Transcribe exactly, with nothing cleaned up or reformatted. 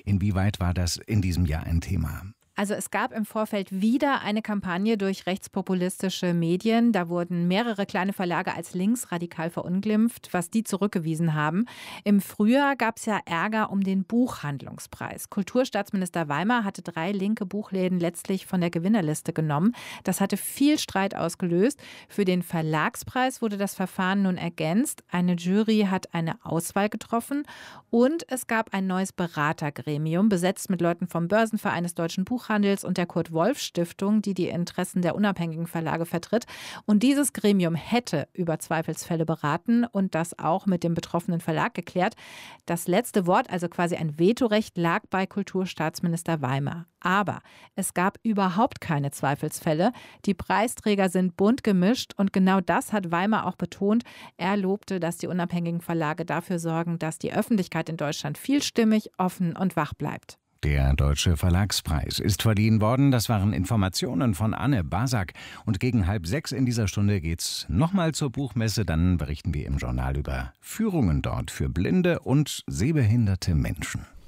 Inwieweit war das in diesem Jahr ein Thema? Also es gab im Vorfeld wieder eine Kampagne durch rechtspopulistische Medien. Da wurden mehrere kleine Verlage als linksradikal verunglimpft, was die zurückgewiesen haben. Im Frühjahr gab es ja Ärger um den Buchhandlungspreis. Kulturstaatsminister Weimer hatte drei linke Buchläden letztlich von der Gewinnerliste genommen. Das hatte viel Streit ausgelöst. Für den Verlagspreis wurde das Verfahren nun ergänzt. Eine Jury hat eine Auswahl getroffen und es gab ein neues Beratergremium, besetzt mit Leuten vom Börsenverein des Deutschen Buchhandels und der Kurt-Wolf-Stiftung, die die Interessen der unabhängigen Verlage vertritt. Und dieses Gremium hätte über Zweifelsfälle beraten und das auch mit dem betroffenen Verlag geklärt. Das letzte Wort, also quasi ein Vetorecht, lag bei Kulturstaatsminister Weimer. Aber es gab überhaupt keine Zweifelsfälle. Die Preisträger sind bunt gemischt und genau das hat Weimer auch betont. Er lobte, dass die unabhängigen Verlage dafür sorgen, dass die Öffentlichkeit in Deutschland vielstimmig, offen und wach bleibt. Der Deutsche Verlagspreis ist verliehen worden. Das waren Informationen von Anne Basak. Und gegen halb sechs in dieser Stunde geht's nochmal zur Buchmesse. Dann berichten wir im Journal über Führungen dort für blinde und sehbehinderte Menschen.